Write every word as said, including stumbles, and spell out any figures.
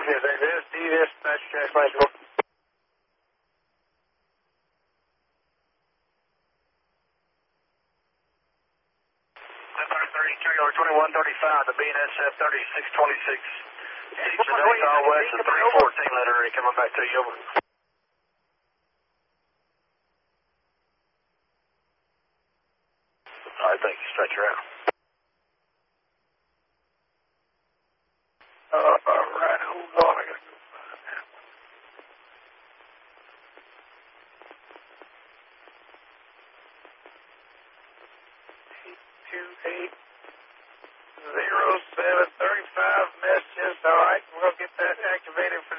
Okay, there it is. D dispatch, transmission. thirty-three or twenty-one thirty-five, the B N S F thirty-six twenty-six. Station Southwest and three fourteen letter A coming back to you. Over. All right, thank you. Stretch her out. Uh, all right, hold on. I gotta go find that. eight two eight zero seven thirty-five messages. All right, we'll get that activated for